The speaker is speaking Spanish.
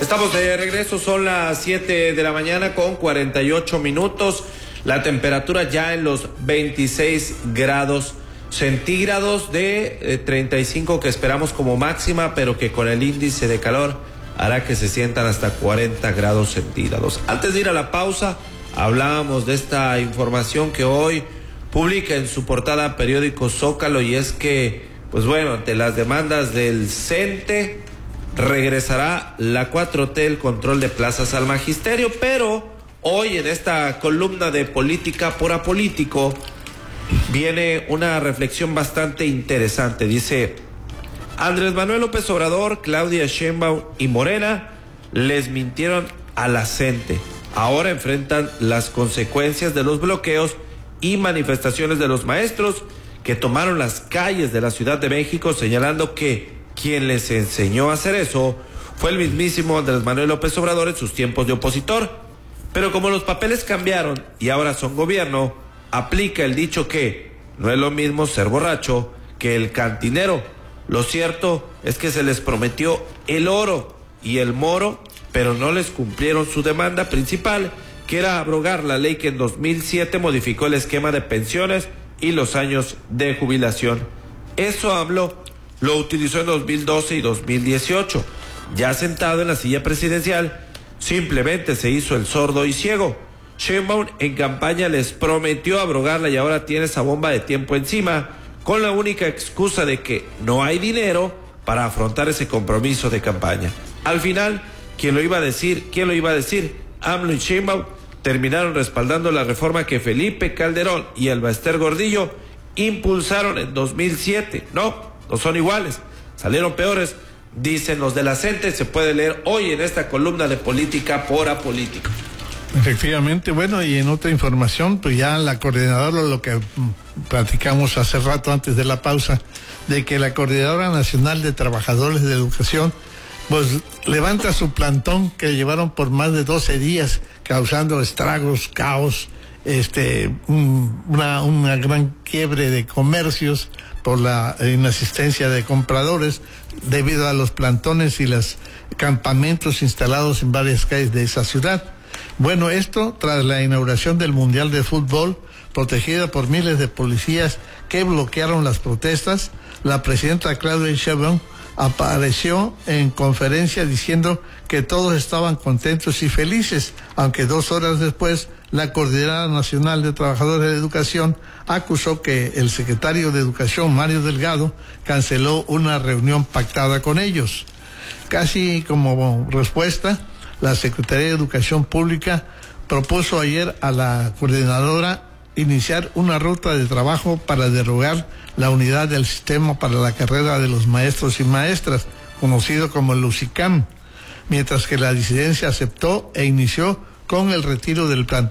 Estamos de regreso, son las 7 de la mañana con 48 minutos. La temperatura ya en los 26 grados centígrados de 35 que esperamos como máxima, pero que con el índice de calor hará que se sientan hasta 40 grados centígrados. Antes de ir a la pausa, hablábamos de esta información que hoy publica en su portada periódico Zócalo, y es que, pues bueno, ante las demandas del CENTE, regresará la 4T, el control de plazas al magisterio. Pero hoy en esta columna de Política por Apolítico viene una reflexión bastante interesante. Dice: Andrés Manuel López Obrador, Claudia Sheinbaum y Morena les mintieron a la CENTE. Ahora enfrentan las consecuencias de los bloqueos y manifestaciones de los maestros que tomaron las calles de la Ciudad de México, señalando que quien les enseñó a hacer eso fue el mismísimo Andrés Manuel López Obrador en sus tiempos de opositor. Pero como los papeles cambiaron y ahora son gobierno, aplica el dicho que no es lo mismo ser borracho que el cantinero. Lo cierto es que se les prometió el oro y el moro, pero no les cumplieron su demanda principal, que era abrogar la ley que en 2007 modificó el esquema de pensiones y los años de jubilación. Eso AMLO lo utilizó en 2012 y 2018. Ya sentado en la silla presidencial, simplemente se hizo el sordo y ciego. Sheinbaum en campaña les prometió abrogarla y ahora tiene esa bomba de tiempo encima, con la única excusa de que no hay dinero para afrontar ese compromiso de campaña. Al final, ¿quién lo iba a decir? AMLO y Sheinbaum terminaron respaldando la reforma que Felipe Calderón y el Baester Gordillo impulsaron en 2007. No son iguales, salieron peores, dicen los de la CENTE. Se puede leer hoy en esta columna de Política por Apolítico. Efectivamente, bueno, y en otra información, pues ya la coordinadora, lo que platicamos hace rato antes de la pausa, de que la Coordinadora Nacional de Trabajadores de Educación, pues levanta su plantón que llevaron por más de 12 días, causando estragos, caos, una gran quiebre de comercios por la inasistencia de compradores debido a los plantones y los campamentos instalados en varias calles de esa ciudad. Bueno, esto tras la inauguración del Mundial de Fútbol, protegida por miles de policías que bloquearon las protestas. La presidenta Claudia Sheinbaum apareció en conferencia diciendo que todos estaban contentos y felices, aunque 2 horas después la Coordinadora Nacional de Trabajadores de Educación acusó que el secretario de Educación, Mario Delgado, canceló una reunión pactada con ellos. Casi como respuesta, la Secretaría de Educación Pública propuso ayer a la coordinadora iniciar una ruta de trabajo para derogar la unidad del sistema para la carrera de los maestros y maestras, conocido como el USICAM, mientras que la disidencia aceptó e inició con el retiro del plantón